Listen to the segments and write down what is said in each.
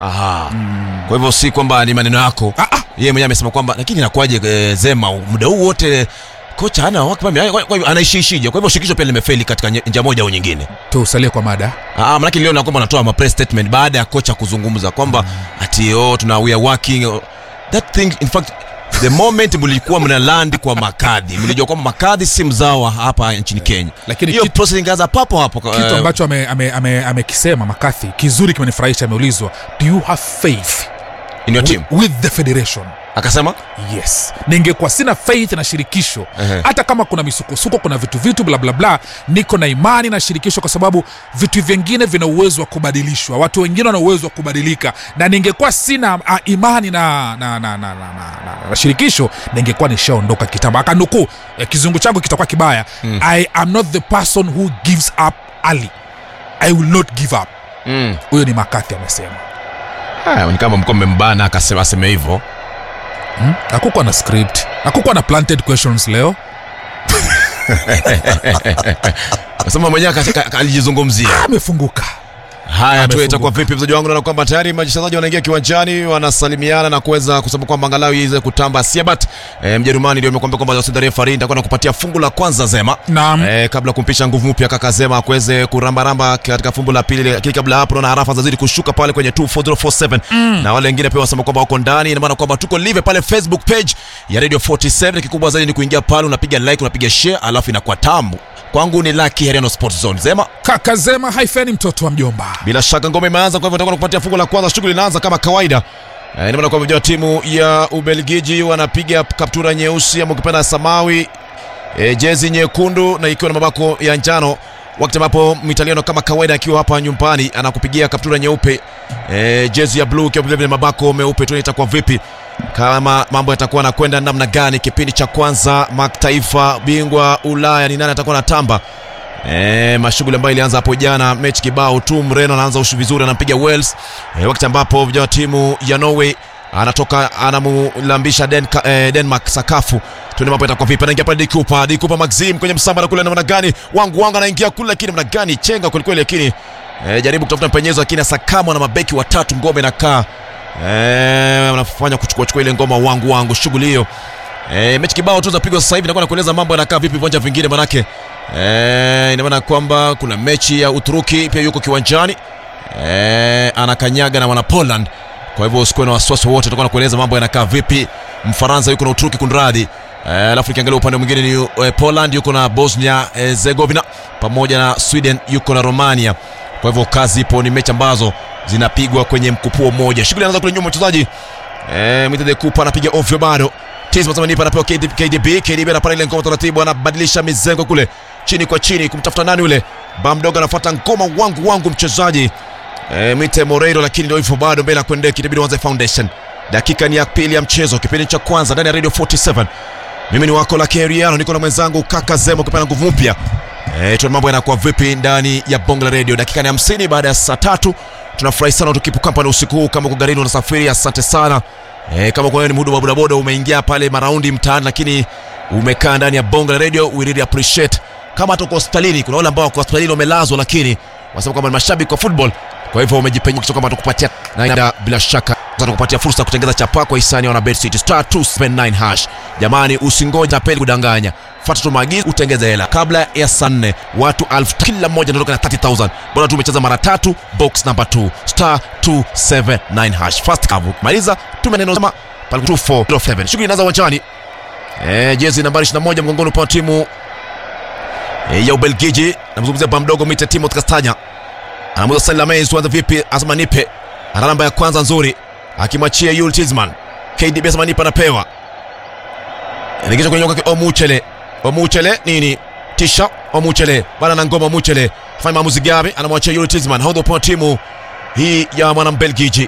Aha. Kwa hivyo si kwamba ni maneno yako. Yeye mwenyewe amesema kwamba lakini inakuaje Zema muda huu wote kocha hana wakati kwa hivyo anaishishije. Kwa hivyo shirikisho pia limefeli katika njia moja au nyingine. Tusalie kwa mada. Maana leo na kwamba anatoa ma press statement baada ya kocha kuzungumza kwamba ati we are working that thing. In fact the moment mlikuwa mna land kwa Makadhi mlijua kwamba Makadhi si mzawa hapa nchini Kenya, lakini hiyo process ingaza hapo kitu ambacho amekisema Makadhi kizuri kimenifurahisha. Ameulizwa do you have faith in your team with the federation, akasema yes. Ningekuwa sina faith na shirikisho hata kama kuna misukosuko, kuna vitu bla bla bla, niko na imani na shirikisho kwa sababu vitu vingine vina uwezo wa kubadilishwa, watu wengine wana uwezo wa kubadilika, na ningekuwa sina imani na shirikisho ningekuwa nishaondoka kitambo. Akanukuu kizungu changu kitakuwa kibaya. I am not the person who gives up early, I will not give up. Huyo ni Makati amesema. Ni kama mko mbana akasema hivyo. Hakukuwa na script, hakukuwa na planted questions leo. Nasema mwenyewe alijizungumzia. Amefunguka. Haya tu itakuwa vipi mzaji wangu, na kwamba tayari wachezaji wanaingia kiwanjani wanasalimiana na kuweza kusema kwamba angalau iweze kutamba Siabat. Mjerumani ndio amekwambia kwamba Jose Referee atakwenda kupatia fungu la kwanza Zema. Kabla kumpisha nguvu mpya kaka Zema kuweze kuramba katika fungu la pili, lakini kabla hapo na harafa zazidi kushuka pale kwenye 24047 na wale wengine pia wasema kwamba wako ndani. Ina maana kwamba tuko live pale Facebook page ya Radio 47. Kikubwa zaidi ni kuingia pale, unapiga like, unapiga share, alafu inakuwa tamu. Kwangu ni Lucky Heriano Sports Zone. Zema kaka Zema haifeni mtoto wa mjomba. Bila shaka ngome imeanza, kwa hivyo tutakwenda kupatia fungu la kwanza. Shughuli inaanza kama kawaida. Ina maana kwamba timu ya Ubelgiji wanapiga kaptura nyeusi ama ukipenda samawi, jezi nyekundu na ikiwa na mabako ya njano, wakati ambapo Mitaliano kama kawaida akiwa hapa nyumbani anakupigia kaptura nyeupe, jezi ya blue ikiwa vile mabako meupe. Tu itakuwa vipi kama mambo yatakuwa nakwenda namna gani kipindi cha kwanza? Mataifa bingwa Ulaya ni nani atakuwa natamba? Mashughuli ambayo ilianza hapo jana, mechi kibao tu. Mreno anaanza ushu vizuri, anampiga Wales, wakati ambapo vijana timu ya Norway anatoka anamulambisha Denmark sakafu. Tuone mambo yatakuwa vipi. Anaingia pale Dikupa Maxim kwenye msamba na kule namna gani, wangu anaingia kule, lakini namna gani chenga kweli kweli, lakini jaribu kutafuta mpenyezo, lakini sakamwa na mabeki watatu. Ngome na kaa wanafanya kuchukua ile ngoma wangu shughuli hiyo. Mechi kibao tu zapigwa sasa hivi, nakuwa nakueleza mambo yanakaa vipi viwanja vingine, manake ina maana kwamba kuna mechi ya Uturuki pia yuko kiwanjani, anakanyaga na wana Poland. Kwa hivyo usikuwe na wasiwasi wote, tutakuwa nakueleza mambo yanakaa vipi. Mfaransa yuko na Uturuki kunradi, alafu nikiangalia upande mwingine ni Poland yuko na Bosnia Herzegovina, pamoja na Sweden yuko na Romania. Kwa hivyo kazi ipo, ni mechi ambazo zinapigwa kwenye mkupuo mmoja. Shughuli inaanza kule nyuma, mchezaji Mitede Kupa anapiga ovyo bado. Tizama zama nipa anapewa KDB anapanda ile ngoma taratibu, anabadilisha mizengo kule chini kwa chini kumtafuta nani ule Bamdoga, anafuata ngoma wangu mchezaji Mite Moreiro, lakini ndio hivyo bado mbele kwendeki. Inabidi uanze foundation. Dakika ni ya pili ya mchezo, kipindi cha kwanza ndani ya Radio 47. Mimi ni wako Lucky Heriano, niko na mwenzangu kaka Zema kupana nguvu mpya. Tuone mambo yanakuwa vipi ndani ya Bongo la Radio. Dakika ni 50 baada ya saa 3. Tunafurahi sana tukipo company usiku huu. Kama uko garini unasafiri, asante sana. Kama kwa ni mhudumu wa bodaboda umeingia pale maraundi mtaani, lakini umekaa ndani ya Bongo la Radio, we really appreciate. Kama tuko hospitalini, kuna wale ambao wako hospitalini wamelazwa, lakini wasema kama ni mashabiki wa football, kwa hivyo umejipenye kitu kama tukupatia, na bila shaka tutakupatia fursa kutengeza chapa kwa hisani wana Bet City *279#. Jamani, usingoje tapeli kudanganya, fuata tu maagizo utengeze hela kabla ya saa 4. Watu 1000 kila mmoja ndio na 30000. Bora tu umecheza mara 3 box number 2 *279#. Fast kavu maliza tumeneno kama pale 2407. Shughuli inaanza uwanjani. Jezi nambari 21 mgongoni kwa timu ya Ubelgiji, namzungumzia Bamdogo Mite Timothy Kastanya. Anamuza Salamez, tuanze vipi? Asema nipe. Ana namba ya kwanza nzuri, akimwachia Yul Tizman. KDB asema nipe, anapewa. Anaingia kwenye nyoka Omuchele nini? Tisha Omuchele. Bana na ngoma Omuchele. Fanya maamuzi gabi, anamwachia Yul Tizman. Hodho kwa timu hii ya mwana Belgiji.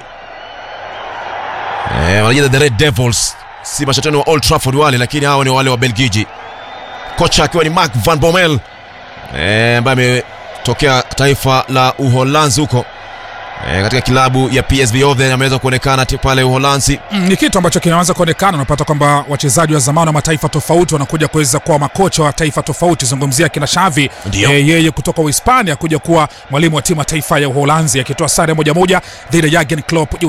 Wanajiita the Red Devils. Si mashatani wa Old Trafford wale, lakini hao ni wale wa Belgiji. Kocha akiwa ni Mark van Bommel, ambaye ametokea taifa la Uholanzi huko, katika kilabu ya PSV Eindhoven. Ameweza kuonekana pale Uholanzi. Ni kitu ambacho kinaanza kuonekana, unapata kwamba wachezaji wa zamani wa mataifa tofauti wanakuja kuweza kuwa makocha wa taifa tofauti. Zungumzia kina Xavi, yeye kutoka Uhispania kuja kuwa mwalimu wa timu ya taifa ya Uholanzi, akitoa sare 1-1 dhidi ya Jurgen Klopp